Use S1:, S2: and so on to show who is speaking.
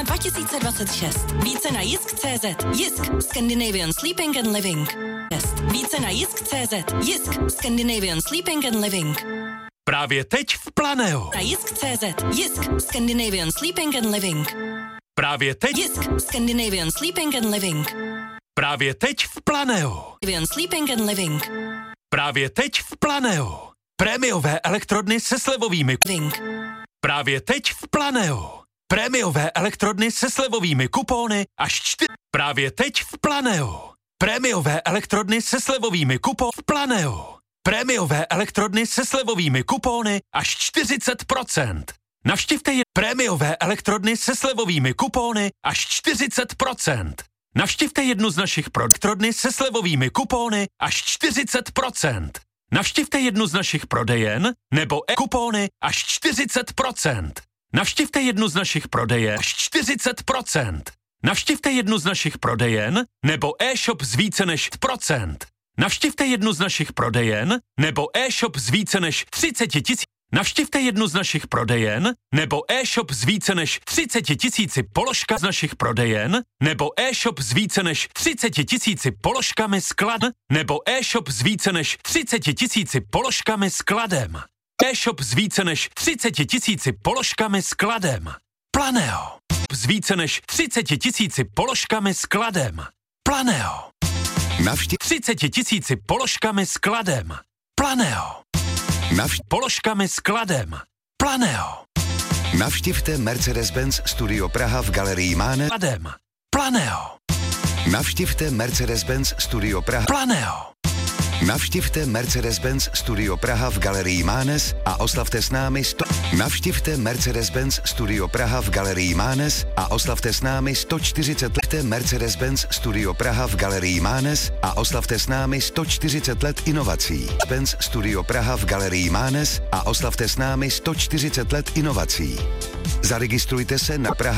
S1: srpna 2026. Více na jisk.cz. Jisk. Scandinavian Sleeping and Living. Více na jisk.cz. Jisk. Scandinavian Sleeping and Living.
S2: Právě teď v Planeo.
S1: Na jisk.cz. Jisk. Scandinavian Sleeping and Living.
S2: Právě teď.
S1: Jisk. Scandinavian Sleeping and Living.
S2: Právě teď v Planeo.
S1: Scandinavian Sleeping and Living.
S2: Právě teď v Planeo. Prémiové elektrodny se slevovými. Právě teď v Planeo. Prémiové elektrodny se slevovými kupóny až 4. Právě teď v Planeo. Prémiové elektrodny se slevovými kupóny v Planeo. Prémiové elektrodny se slevovými kupóny až 40%. Navštivte prémiové elektrodny se slevovými kupóny až 40%. Navštivte jednu z našich elektrodny se slevovými kupóny až 40%. Navštivte jednu z našich prodejen nebo kupóny až 40%. Navštivte jednu z našich prodejen až 40%. Navštivte jednu z našich prodejen nebo e-shop z více než %. Navštivte jednu z našich prodejen nebo e-shop z více než 30 000. Navštivte jednu z našich prodejen nebo e-shop z více než 30 000 položka z našich prodejen nebo e-shop z více než 30 000 položkami sklad nebo e-shop z více než 30 000 položkami skladem. E-shop z více než 30 000 položkami skladem. Planeo. Z více než 30 000 položkami skladem. Planeo. 30 000 položkami skladem. Planeo. Položkami skladem. Planeo.
S3: Navštivte Mercedes-Benz Studio Praha v Galerii Mánes.
S2: Skladem. Planeo.
S3: Navštivte Mercedes-Benz Studio Praha.
S2: Planeo.
S3: Navštivte Mercedes-Benz Studio Praha v Galerii Mánes a oslavte s námi Navštivte Mercedes-Benz Studio Praha v Galerii Mánes a oslavte s námi 140 let Mercedes-Benz Studio Praha v Galerii Mánes a oslavte s námi 140 let inovací. Benz Studio Praha v Galerii Mánes a oslavte s námi 140 let inovací. Zaregistrujte se na Praha